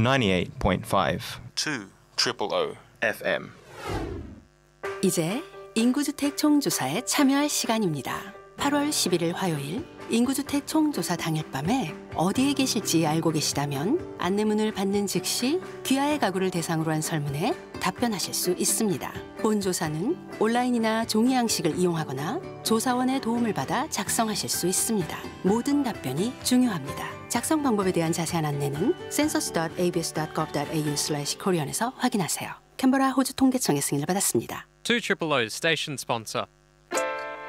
98.5 200 FM. 이제 인구주택 총조사에 참여할 시간입니다. 8월 11일 화요일 인구주택 총조사 당일 밤에 어디에 계실지 알고 계시다면 안내문을 받는 즉시 귀하의 가구를 대상으로 한 설문에 답변하실 수 있습니다. 본 조사는 온라인이나 종이 양식을 이용하거나 조사원의 도움을 받아 작성하실 수 있습니다. 모든 답변이 중요합니다. 작성 방법에 대한 자세한 안내는 census.abs.gov.au/korean에서 확인하세요. 캔버라 호주 통계청의 승인을 받았습니다. 200 station sponsor.